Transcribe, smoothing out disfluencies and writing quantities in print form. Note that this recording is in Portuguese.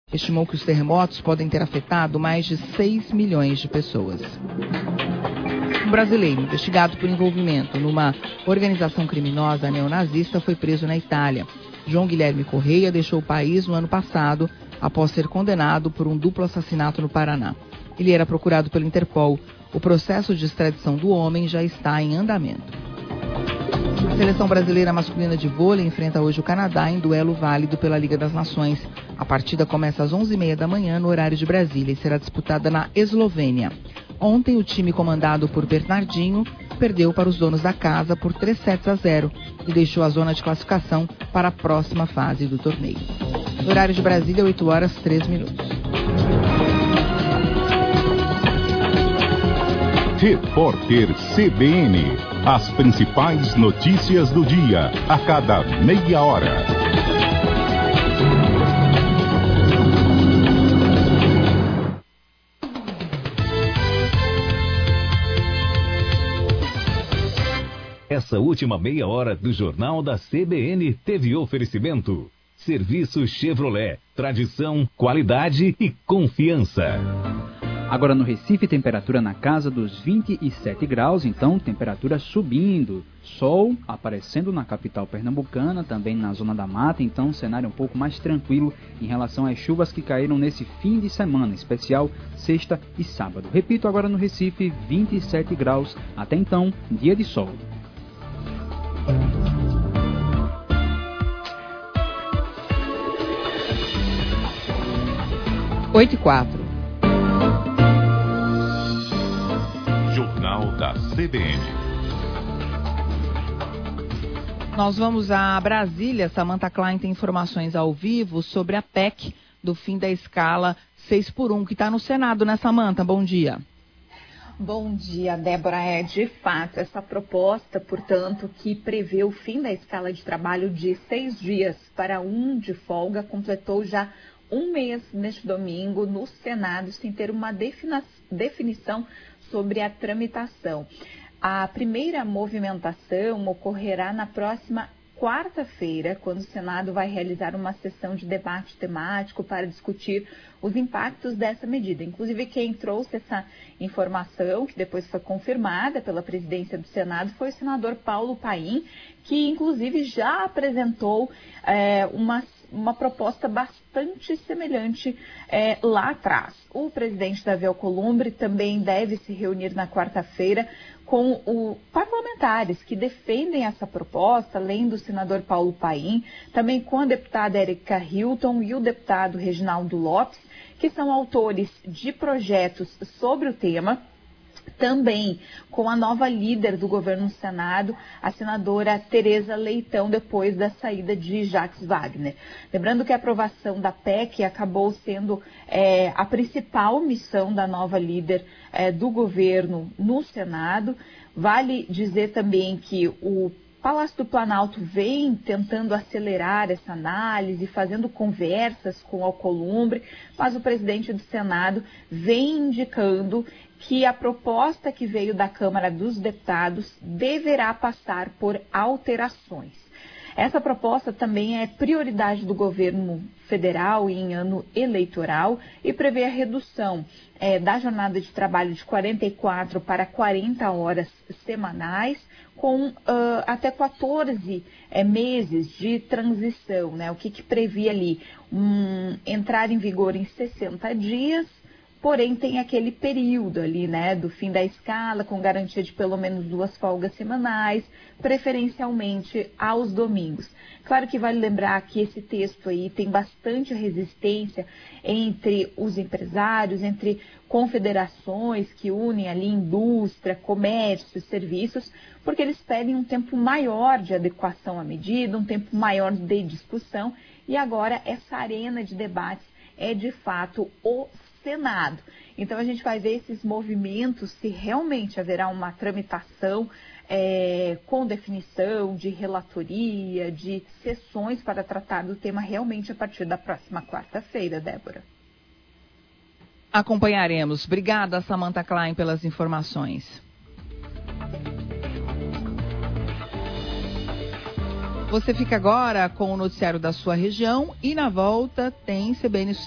estimou que os terremotos podem ter afetado mais de 6 milhões de pessoas. Um brasileiro investigado por envolvimento numa organização criminosa neonazista foi preso na Itália. João Guilherme Correia deixou o país no ano passado após ser condenado por um duplo assassinato no Paraná. Ele era procurado pelo Interpol. O processo de extradição do homem já está em andamento. A seleção brasileira masculina de vôlei enfrenta hoje o Canadá em duelo válido pela Liga das Nações. A partida começa às 11h30 da manhã no horário de Brasília e será disputada na Eslovênia. Ontem, o time comandado por Bernardinho perdeu para os donos da casa por 3-0 e deixou a zona de classificação para a próxima fase do torneio. No horário de Brasília, 8h03. Repórter CBN. As principais notícias do dia, a cada meia hora. Essa última meia hora do Jornal da CBN teve oferecimento. Serviço Chevrolet, tradição, qualidade e confiança. Agora no Recife, temperatura na casa dos 27 graus, então temperatura subindo. Sol aparecendo na capital pernambucana, também na zona da mata, então cenário um pouco mais tranquilo em relação às chuvas que caíram nesse fim de semana, em especial sexta e sábado. Repito, agora no Recife, 27 graus, até então, dia de sol. Oito e 4. Jornal da CBN. Nós vamos a Brasília. Samantha Klein tem informações ao vivo sobre a PEC do fim da escala 6x1, que está no Senado, né, Samantha? Bom dia. Bom dia, Débora. De fato, essa proposta, portanto, que prevê o fim da escala de trabalho de 6 dias para 1 de folga, completou já um mês neste domingo no Senado, sem ter uma definição sobre a tramitação. A primeira movimentação ocorrerá na próxima quarta-feira, quando o Senado vai realizar uma sessão de debate temático para discutir os impactos dessa medida. Inclusive, quem trouxe essa informação, que depois foi confirmada pela presidência do Senado, foi o senador Paulo Paim, que inclusive já apresentou uma proposta bastante semelhante lá atrás. O presidente Davi Alcolumbre também deve se reunir na quarta-feira com os parlamentares que defendem essa proposta, além do senador Paulo Paim, também com a deputada Érica Hilton e o deputado Reginaldo Lopes, que são autores de projetos sobre o tema. Também com a nova líder do governo no Senado, a senadora Tereza Leitão, depois da saída de Jacques Wagner. Lembrando que a aprovação da PEC acabou sendo a principal missão da nova líder do governo no Senado. Vale dizer também que o Palácio do Planalto vem tentando acelerar essa análise, fazendo conversas com o Alcolumbre, mas o presidente do Senado vem indicando que a proposta que veio da Câmara dos Deputados deverá passar por alterações. Essa proposta também é prioridade do governo federal em ano eleitoral e prevê a redução da jornada de trabalho de 44 para 40 horas semanais, com até 14 meses de transição, né? O que previa ali? Entrar em vigor em 60 dias, porém tem aquele período ali, né, do fim da escala, com garantia de pelo menos 2 folgas semanais, preferencialmente aos domingos. Claro que vale lembrar que esse texto aí tem bastante resistência entre os empresários, entre confederações que unem ali indústria, comércio, serviços, porque eles pedem um tempo maior de adequação à medida, um tempo maior de discussão, e agora essa arena de debates é de fato o Senado. Então a gente vai ver esses movimentos, se realmente haverá uma tramitação com definição de relatoria, de sessões para tratar do tema realmente a partir da próxima quarta-feira, Débora. Acompanharemos. Obrigada, Samantha Klein, pelas informações. Você fica agora com o noticiário da sua região e na volta tem CBN